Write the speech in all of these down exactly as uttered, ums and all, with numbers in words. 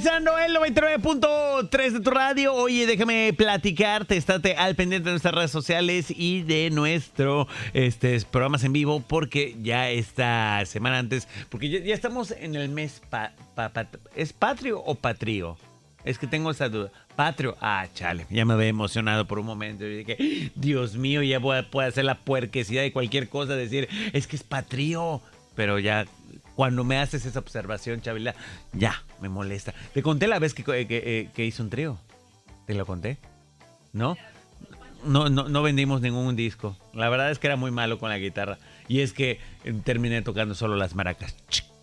sintonizando el noventa y nueve punto tres de tu radio. Oye, déjame platicarte, estate al pendiente de nuestras redes sociales y de nuestro este, programas en vivo, porque ya esta semana antes, porque ya, ya estamos en el mes pa, pa, pa, ¿es patrio o patrio? Es que tengo esa duda. Patrio. Ah, chale. Ya me había emocionado por un momento. Y dije, Dios mío, ya voy a, puedo hacer la puerquesidad de cualquier cosa. Decir, es que es patrio. Pero ya, cuando me haces esa observación, Chavila, ya, me molesta. Te conté la vez que, que, que, que hice un trío. ¿Te lo conté? ¿No? No, no, no vendimos ningún disco. La verdad es que era muy malo con la guitarra. Y es que terminé tocando solo las maracas.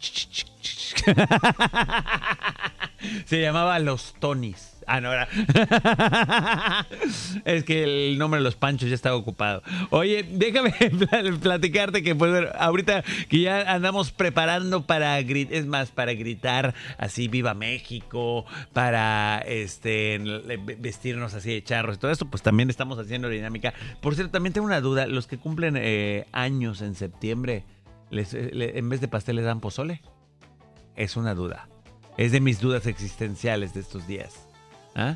Se llamaba Los Tonis. Ah, no, era. Es que el nombre de Los Panchos ya estaba ocupado. Oye, déjame platicarte que pues ahorita que ya andamos preparando para gritar, es más, para gritar así Viva México, para este vestirnos así de charros y todo esto, pues también estamos haciendo dinámica. Por cierto, también tengo una duda, los que cumplen eh, años en septiembre, les, les, en vez de pastel les dan pozole. Es una duda. Es de mis dudas existenciales de estos días. ¿Ah?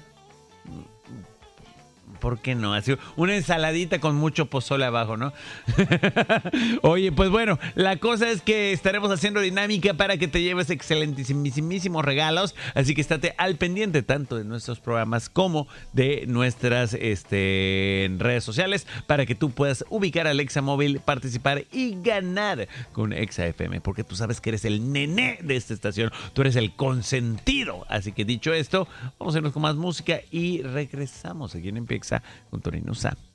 ¿Por qué no? Así, una ensaladita con mucho pozole abajo, ¿no? Oye, pues bueno, la cosa es que estaremos haciendo dinámica para que te lleves excelentísimos regalos, así que estate al pendiente tanto de nuestros programas como de nuestras este, redes sociales para que tú puedas ubicar al Exa Móvil, participar y ganar con Exa F M, porque tú sabes que eres el nené de esta estación, tú eres el consentido. Así que dicho esto, vamos a irnos con más música y regresamos aquí en Empieza con Tony Nusa.